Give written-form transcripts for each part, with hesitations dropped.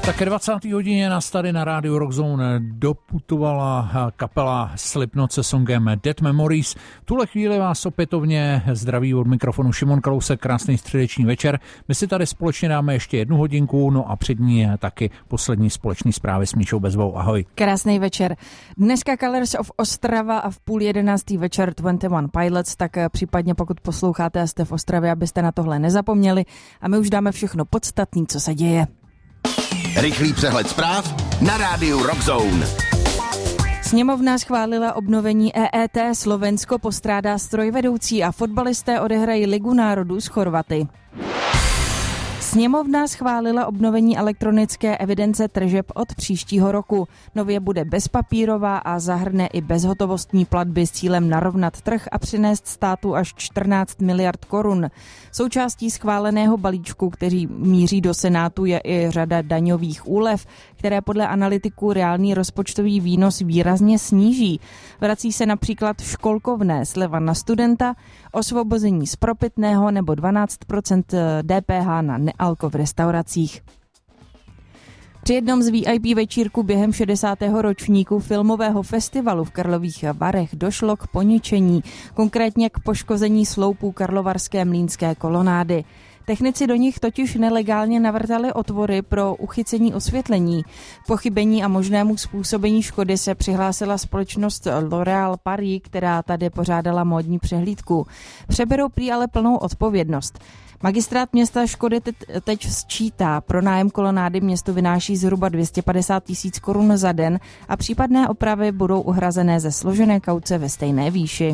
Také 20. hodině nás tady na rádiu Rockzone doputovala kapela Slipknot se songem Dead Memories. V tuhle chvíli vás opětovně zdraví od mikrofonu Šimon Kalousek, krásný středeční večer. My si tady společně dáme ještě 1 hodinku, no a před ní taky poslední společný zprávy s Míšou Bezvou. Ahoj. Krásný večer. Dneska Colors of Ostrava a v 10:30 večer 21 Pilots, tak případně pokud posloucháte a jste v Ostravě, abyste na tohle nezapomněli. A my už dáme všechno podstatné, co se děje. Rychlý přehled zpráv na rádiu Rockzone. Sněmovna schválila obnovení EET, Slovensko postrádá strojvedoucí a fotbalisté odehrají Ligu národů s Chorvaty. Sněmovna schválila obnovení elektronické evidence tržeb od příštího roku. Nově bude bezpapírová a zahrne i bezhotovostní platby s cílem narovnat trh a přinést státu až 14 miliard korun. Součástí schváleného balíčku, který míří do Senátu, je i řada daňových úlev, které podle analytiků reálný rozpočtový výnos výrazně sníží. Vrací se například školkovné, sleva na studenta, osvobození z propitného nebo 12% DPH na nealko v restauracích. Při jednom z VIP večírku během 60. ročníku filmového festivalu v Karlových Varech došlo k poničení, konkrétně k poškození sloupů karlovarské mlýnské kolonády. Technici do nich totiž nelegálně navrtali otvory pro uchycení osvětlení. Pochybení a možnému způsobení škody se přihlásila společnost L'Oréal Paris, která tady pořádala módní přehlídku. Přeberou prý ale plnou odpovědnost. Magistrát města škody teď sčítá. Pronájem kolonády městu vynáší zhruba 250 000 korun za den a případné opravy budou uhrazené ze složené kauce ve stejné výši.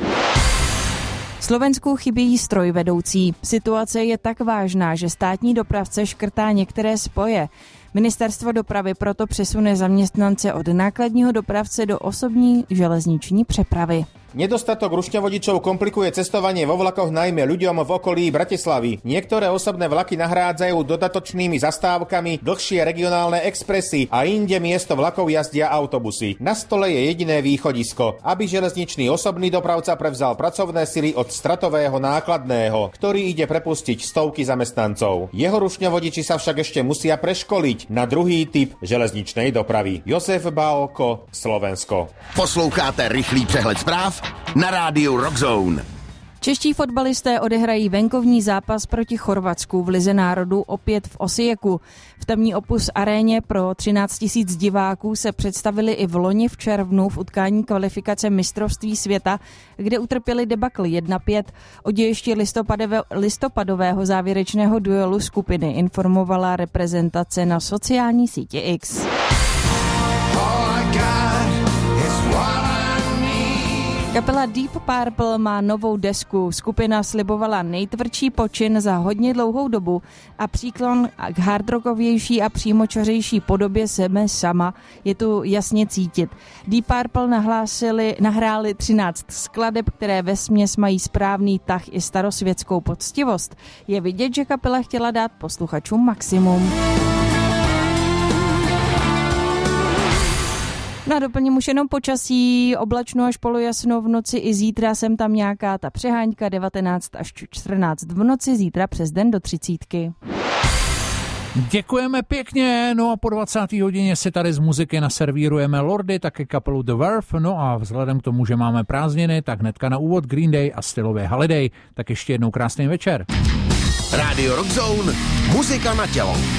Slovensku chybějí strojvedoucí. Situace je tak vážná, že státní dopravce škrtá některé spoje. Ministerstvo dopravy proto přesune zaměstnance od nákladního dopravce do osobní železniční přepravy. Nedostatok rušňovodičov komplikuje cestovanie vo vlakoch najmä ľuďom v okolí Bratislavy. Niektoré osobné vlaky nahrádzajú dodatočnými zastávkami dlhšie regionálne expresy a inde miesto vlakov jazdia autobusy. Na stole je jediné východisko, aby železničný osobný dopravca prevzal pracovné sily od stratového nákladného, ktorý ide prepustiť stovky zamestnancov. Jeho rušňovodiči sa však ešte musia preškoliť na druhý typ železničnej dopravy. Josef Bálko, Slovensko. Posloucháte rychlý přehled zpráv na rádiu Rockzone. Čeští fotbalisté odehrají venkovní zápas proti Chorvatsku v Lize národů opět v Osijeku. V tamní Opus aréně pro 13 000 diváků se představili i v loni v červnu v utkání kvalifikace mistrovství světa, kde utrpěli debakl 1-5. O dějišti listopadového závěrečného duelu skupiny informovala reprezentace na sociální síti X. Kapela Deep Purple má novou desku. Skupina slibovala nejtvrdší počin za hodně dlouhou dobu a příklon k hardrockovější a přímočařejší podobě sebe sama je tu jasně cítit. Deep Purple nahráli 13 skladeb, které vesměs mají správný tah i starosvětskou poctivost. Je vidět, že kapela chtěla dát posluchačům maximum. No a doplním už jenom počasí, oblačno až polojasno v noci i zítra, sem tam nějaká ta přeháňka 19 až 14 v noci, zítra přes den do 30. Děkujeme pěkně, no a po 20. hodině si tady z muziky naservírujeme Lordy, také kapelu The Verve, no a vzhledem k tomu, že máme prázdniny, tak hnedka na úvod Green Day a stylově Holiday, tak ještě jednou krásný večer. Radio Rockzone, muzika na tělo.